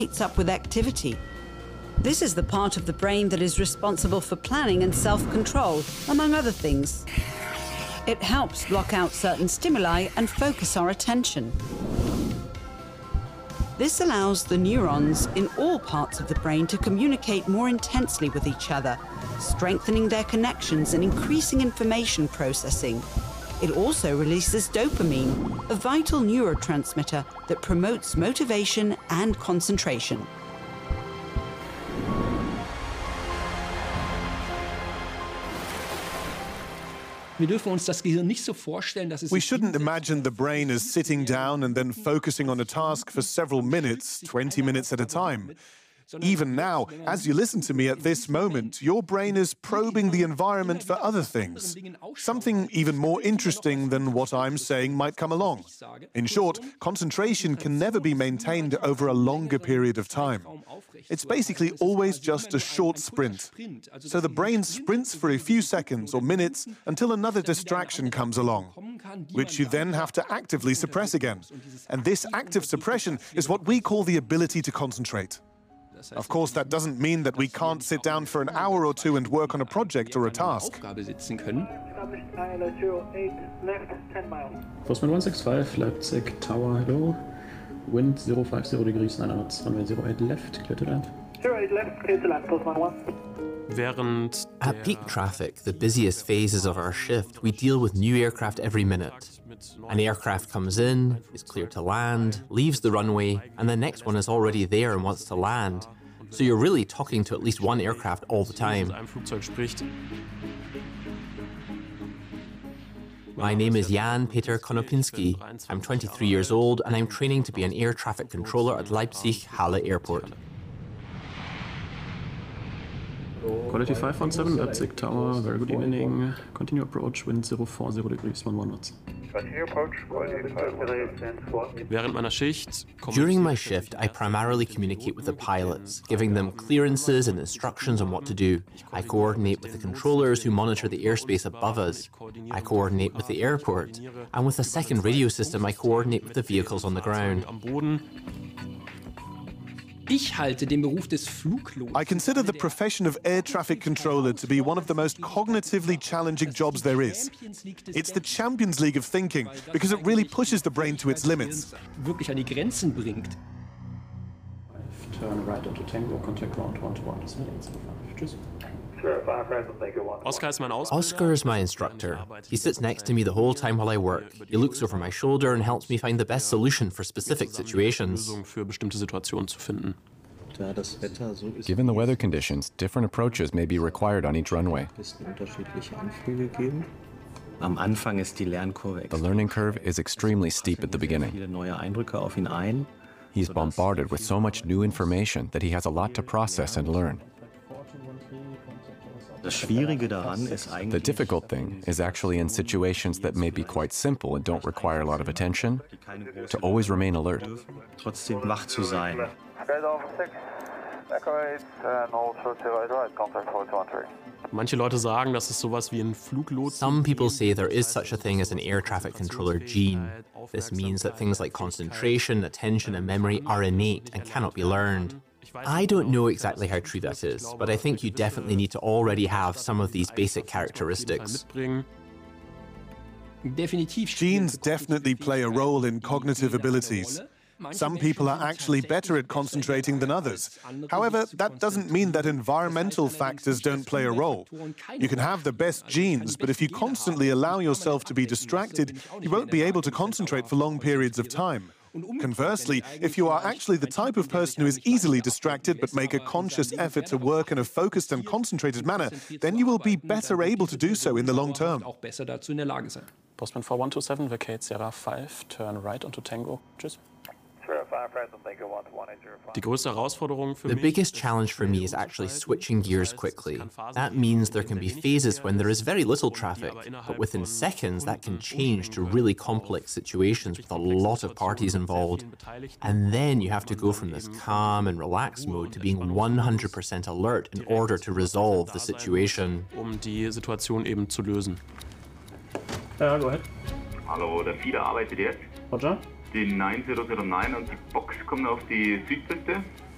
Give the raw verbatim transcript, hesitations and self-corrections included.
lights up with activity. This is the part of the brain that is responsible for planning and self-control, among other things. It helps block out certain stimuli and focus our attention. This allows the neurons in all parts of the brain to communicate more intensely with each other, strengthening their connections and increasing information processing. It also releases dopamine, a vital neurotransmitter that promotes motivation and concentration. We shouldn't imagine the brain as sitting down and then focusing on a task for several minutes, twenty minutes at a time. Even now, as you listen to me at this moment, your brain is probing the environment for other things. Something even more interesting than what I'm saying might come along. In short, concentration can never be maintained over a longer period of time. It's basically always just a short sprint. So the brain sprints for a few seconds or minutes until another distraction comes along, which you then have to actively suppress again. And this active suppression is what we call the ability to concentrate. Of course, that doesn't mean that we can't sit down for an hour or two and work on a project or a task. Postman one six five, Leipzig Tower, hello. Wind zero five zero degrees, nine knots, runway zero eight left, clear to land. zero eight left, clear to land, Postman one. At peak traffic, the busiest phases of our shift, we deal with new aircraft every minute. An aircraft comes in, is cleared to land, leaves the runway, and the next one is already there and wants to land. So you're really talking to at least one aircraft all the time. My name is Jan Peter Konopinski. I'm twenty-three years old and I'm training to be an air traffic controller at Leipzig Halle Airport. Quality five one seven, Leipzig Tower, very good evening. Continue approach, wind zero four zero degrees, one one knots. During my shift, I primarily communicate with the pilots, giving them clearances and instructions on what to do. I coordinate with the controllers who monitor the airspace above us. I coordinate with the airport. And with a second radio system, I coordinate with the vehicles on the ground. I consider the profession of air traffic controller to be one of the most cognitively challenging jobs there is. It's the Champions League of thinking because it really pushes the brain to its limits. Turn right onto Tango, contact ground one two one. Tschüss. Oscar is my instructor. He sits next to me the whole time while I work. He looks over my shoulder and helps me find the best solution for specific situations. Given the weather conditions, different approaches may be required on each runway. The learning curve is extremely steep at the beginning. He's bombarded with so much new information that he has a lot to process and learn. The difficult thing is actually in situations that may be quite simple and don't require a lot of attention, to always remain alert. Some people say there is such a thing as an air traffic controller gene. This means that things like concentration, attention, and memory are innate and cannot be learned. I don't know exactly how true that is, but I think you definitely need to already have some of these basic characteristics. Genes definitely play a role in cognitive abilities. Some people are actually better at concentrating than others. However, that doesn't mean that environmental factors don't play a role. You can have the best genes, but if you constantly allow yourself to be distracted, you won't be able to concentrate for long periods of time. Conversely, if you are actually the type of person who is easily distracted but make a conscious effort to work in a focused and concentrated manner, then you will be better able to do so in the long term. Postman four one two seven, vacate Sierra five, turn right onto Tango. Tschüss. The biggest challenge for me is actually switching gears quickly. That means there can be phases when there is very little traffic, but within seconds that can change to really complex situations with a lot of parties involved. And then you have to go from this calm and relaxed mode to being one hundred percent alert in order to resolve the situation. Ja, go ahead. Hallo, der Feeder arbeitet jetzt. Roger. Die nine zero zero nine und die Box kommen auf die Südpiste.